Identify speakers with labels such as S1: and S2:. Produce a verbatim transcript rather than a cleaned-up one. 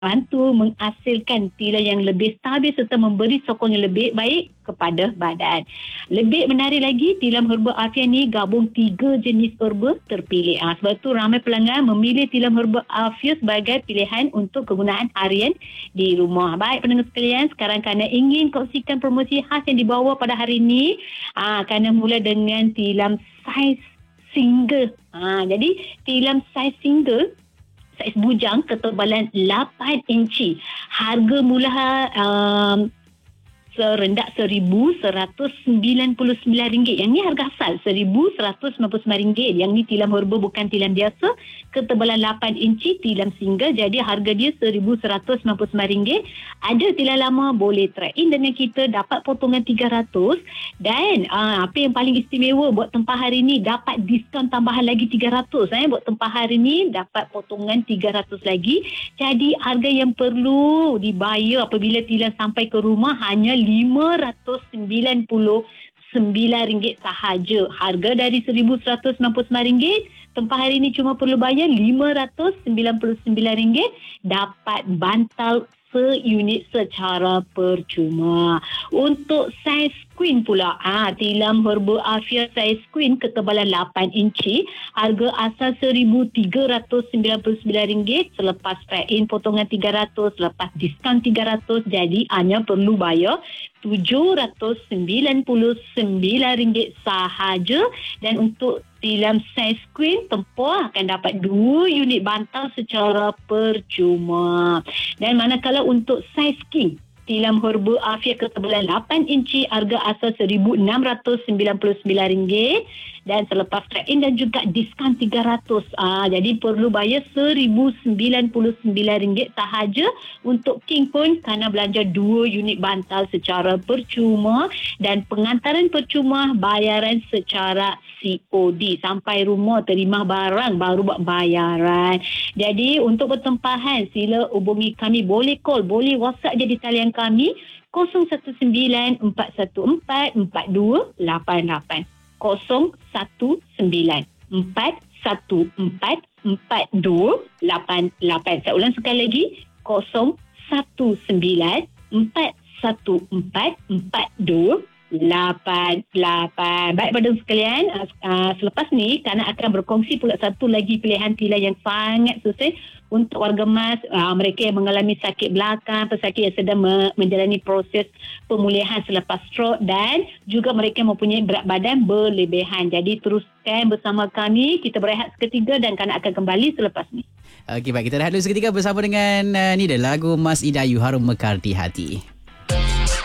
S1: bantu menghasilkan tilam yang lebih stabil serta memberi sokong yang lebih baik kepada badan. Lebih menarik lagi, tilam herba Afia ni gabung tiga jenis herba terpilih. Ha, sebab tu ramai pelanggan memilih tilam herba Afia sebagai pilihan untuk kegunaan harian di rumah. Baik pendengar sekalian, sekarang kerana ingin kongsikan promosi khas yang dibawa pada hari ini, ha, kerana mula dengan tilam saiz single. Ha, jadi tilam saiz single, saiz bujang ketebalan lapan inci. Harga mula um, serendah seribu seratus sembilan puluh sembilan ringgit. Yang ni harga asal seribu seratus sembilan puluh sembilan ringgit. Yang ni tilam herba bukan tilam biasa. Ketebalan lapan inci, tilam single. Jadi harga dia seribu seratus sembilan puluh sembilan ringgit. Ada tilam lama boleh trade in dengan kita, dapat potongan tiga ratus. Dan uh, apa yang paling istimewa buat tempah hari ni, dapat diskaun tambahan lagi tiga ratus. Eh. Buat tempah hari ni dapat potongan tiga ratus lagi. Jadi harga yang perlu dibayar apabila tilam sampai ke rumah hanya lima ratus sembilan puluh sembilan ringgit sahaja. Harga dari seribu seratus sembilan puluh sembilan ringgit, tempah hari ini cuma perlu bayar lima ratus sembilan puluh sembilan ringgit, dapat bantal seunit secara percuma. Untuk saiz queen pula, ah, tilam herba Afia saiz queen ketebalan lapan inci, harga asal seribu tiga ratus sembilan puluh sembilan ringgit, selepas trade in potongan tiga ratus, lepas diskaun tiga ratus, jadi hanya perlu bayar tujuh ratus sembilan puluh sembilan ringgit sahaja. Dan untuk tilam saiz queen, tempah akan dapat dua unit bantal secara percuma. Dan manakala untuk saiz king, tilam herba Afia ketebalan lapan inci, harga asal seribu enam ratus sembilan puluh sembilan ringgit, dan selepas trade in dan juga diskaun tiga ratus. Ah, jadi perlu bayar seribu sembilan puluh sembilan ringgit sahaja. Untuk king pun kerana belanja dua unit bantal secara percuma, dan pengantaran percuma, bayaran secara C O D. Sampai rumah terima barang baru buat bayaran. Jadi untuk pertempahan sila hubungi kami, boleh call, boleh WhatsApp je di talian kami kosong satu sembilan empat satu empat empat dua lapan lapan. kosong satu sembilan empat satu empat empat dua lapan lapan. Saya ulang sekali lagi, kosong satu sembilan empat satu empat empat dua lapan lapan. Baik pada sekalian, uh, selepas ni kerana akan berkongsi pula satu lagi pilihan tilam yang sangat sesuai untuk warga emas, uh, mereka yang mengalami sakit belakang, pesakit yang sedang me- menjalani proses pemulihan selepas stroke, dan juga mereka mempunyai berat badan berlebihan. Jadi teruskan bersama kami, kita berehat seketika dan kerana akan kembali selepas ni.
S2: Okey, baik, kita rehat dulu seketika bersama dengan uh, ni dia lagu Mas Idayu, Harum Mekar di Hati.